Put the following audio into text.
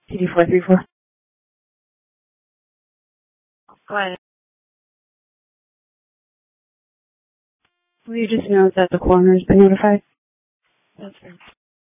TD434. Go ahead. Will you just note that the coroner has been notified? That's fair.